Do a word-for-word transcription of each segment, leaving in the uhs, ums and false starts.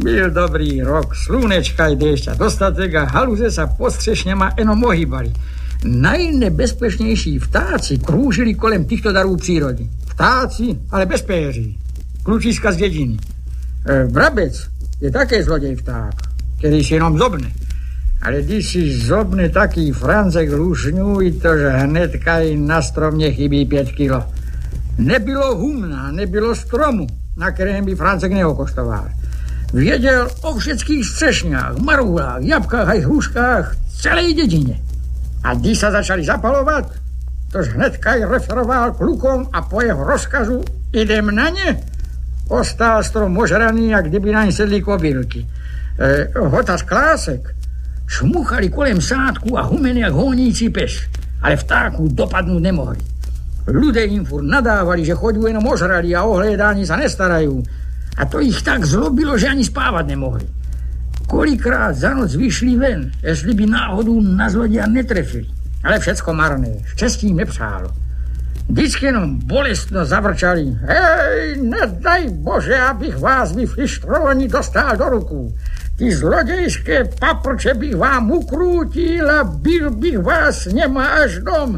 Byl dobrý rok, slunečka i déšťa dostatek a haluze sa pod střešňama jenom ohýbali. Najnebezpečnější vtáci krúžili kolem týchto darů přírody. Vtáci, ale bez péří. Klučiska z dědiny. E, vrabec je také zloděj vták, který si jenom zobne. Ale když si zobne taký Francek lušňuj, to že hnedka i na stromě chybí pět kilo. Nebylo humna, nebylo stromu, na kterém by Francek neokoštoval. Věděl o všetkých střešňách, marulách, jabkách a hruškách celé dědině. A když se začali zapalovat, tož hnedka i referoval klukom a po jeho rozkazu idem na ně. Ostal strom ožraný, jak kdyby na ně sedli kobylky. E, Hota z klásek šmuchali kolem sádku a humeny jak honící pes, ale vtáků dopadnout nemohli. Ľudia jim furt nadávali, že chodí jenom ožrali a ohlédání sa nestarajú. A to ich tak zlobilo, že ani spávať nemohli. Kolikrát za noc vyšli ven, jestli by náhodou na zloděja netrefili. Ale všecko marné, štěstí jim nepřálo. Vždycky jenom bolestno zavrčali. Hej, nedaj Bože, abych vás vyflištrovaní dostal do ruku. Ty zlodějské paprče bych vám ukrútil a byl bych vás nema až dom.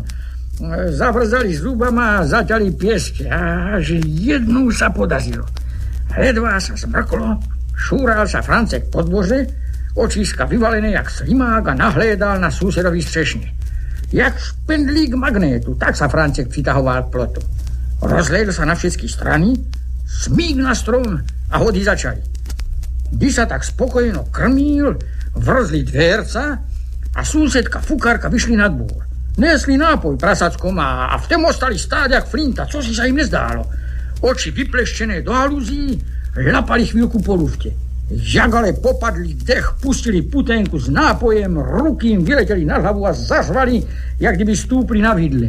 Zavrzali zubama a zaťali pěstě. Až jednou sa podařilo. Ledva sa zmrklo, šúral sa Francek po dvoře, očíska vyvalené jak slimák a nahlédal na susedový střešně. Jak špendlík magnétu, tak sa Francek přitahoval k plotu. Rozhlédl sa na všetky strany, smík na strom a hody začali. Když sa tak spokojeno krmil, vrzli dvérca a susedka fukárka vyšli na dvůr. Nesli nápoj prasackom a, a v tom ostali stáť jak flinta, co si sa im nezdálo. Oči vypleščené do haluzí, lapali chvíľku po lufte. Žagale popadli dech, pustili putenku s nápojem, ruky im vyleteli na hlavu a zařvali, jak kdyby stúpli na vidle.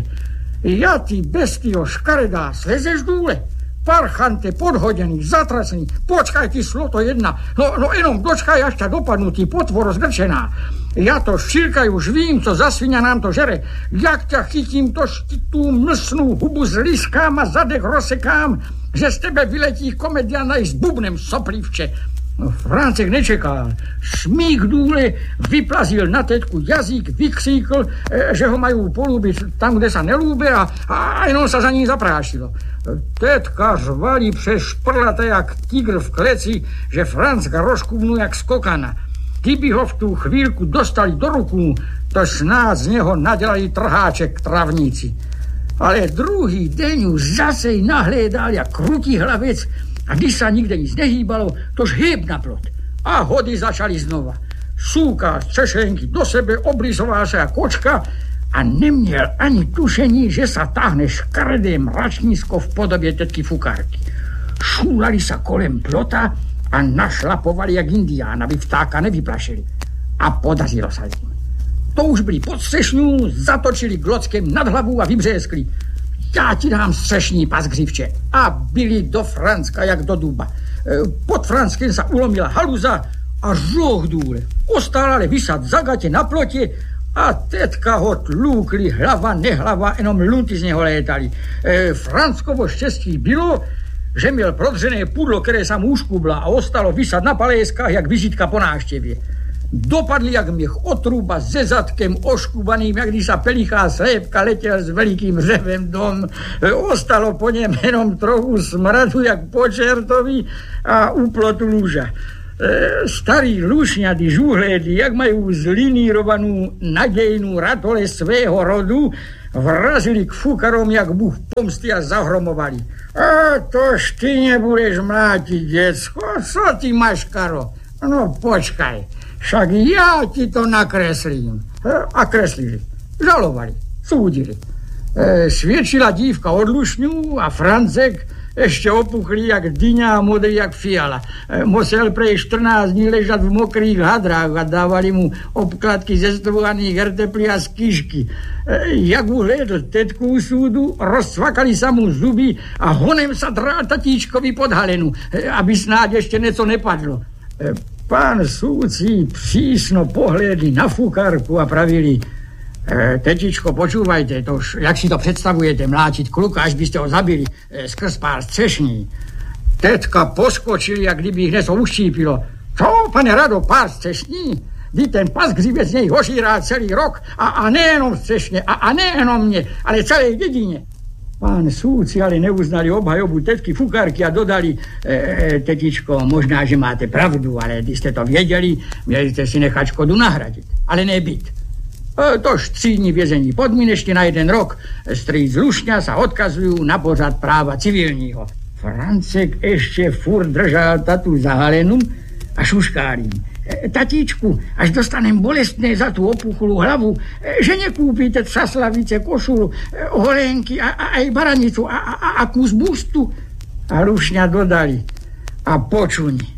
Ja ty bestio škaredá, slezeš dúle? Parchante, podhodený, zatracený, počkaj ty sloto jedna, no, no jenom dočkaj až ťa dopadnú, ty potvoro zgrčená. Ja to šírkaj už vím, co za svinia nám to žere. Jak ťa chytím, to tú mlsnú hubu zliskám a zadek rozsekám, že z tebe vyletí komediana i s bubnem soplivče. No, Francek nečekal. Šmík dúle, vyplazil na tetku jazyk, vykříkl, že ho majú polúbiť tam, kde sa nelúbe a, a jenom sa za ním zaprášilo. Tetka žvalí přes šprlata jak tigr v kleci, že Francka rozkúvnú jak skokana. Ty by ho v tú chvíľku dostali do ruku, to snáď z neho nadelali trháček k travníci. Ale druhý deň už zase nahlédal jak krutý hlavec a když sa nikde nic nehýbalo, tož hýb na plot. A hody začali znova. Súka z češenky do sebe, oblizoval sa jak kočka a neměl ani tušení, že sa táhne škaredé mračnísko v podobě tetky fukárky. Šúlali sa kolem plota a našlapovali jak indián, aby vtáka nevyplašili. A podařilo sa jim. To už byli pod střešňu, zatočili glockem nad hlavu a vybřeskli. Já ti dám střešní pas křivče. A byli do Francka jak do duba. Pod Franckem sa ulomila haluza a žoch dúle. Ostal ale vysať za gate na plotě a tetka ho tlúkli hlava, nehlava, jenom lunty z něho létali. E, Franckovo štěstí bylo, že měl prodřené pudlo, které sa mu uškubla a ostalo vysať na paléskách jak vizitka po návštěvě. Dopadli jak měch od truba se zadkem oškubaným, jak když sa pelichá slépka letěl s velikým řevem dom. E, ostalo po něm jenom trochu smradu jak po čertovi a úplotu lúža. E, starí lušňady žuhlédy, jak majú zlinírovanú nadejnú ratole svého rodu, vrazili k fukarom jak bůh pomsty a zahromovali. A tož ty nebudeš mlátiť, decko, co ty máš, Karo? No počkaj, však ja ti to nakreslím. E, a kreslili, žalovali, súdili. E, sviečila dívka od lušňu a Francek ešte opuchlý jak dyňa a modrý jak fiala. E, musel prej štrnásť dní ležať v mokrých hadrách a dávali mu obkladky ze strúhaných hertepli a z kyšky. E, jak uhlédl tetku u súdu, rozcvakali sa mu zuby a honem sa drál tatíčkovi pod halenu, e, aby snáď ešte neco nepadlo. E, pán súdci přísno pohlédli na fukárku a pravili: E, tetičko, počúvajte, to už, jak si to představujete, mláčiť kluka, až byste ho zabili e, skrz pár střešní. Tetka poskočili, jak kdyby ich neso uštípilo. Čo, pane Rado, pár střešní? Vy ten paskřivec z něj hožírá celý rok a, a nejenom střešně, a, a nejenom mě, ale celé dědině. Pán súdci ale neuznali obhajobu tetky Fukárky a dodali, e, e, tetičko, možná, že máte pravdu, ale když jste to věděli, měli jste si nechat škodu nahradit, ale ne byt. E, tož tři dní vězení podmínečně na jeden rok. Strýc Lušňa sa odkazujú na pořad práva civilního. Francek ešte furt držal tatu zahalenú a šuškárim. E, tatíčku, až dostanem bolestné za tú opuchlú hlavu, e, že nekúpite třaslavice, košulu, e, holenky a, a aj baranicu a, a, a kus bustu. A Lušňa dodali. A počuň,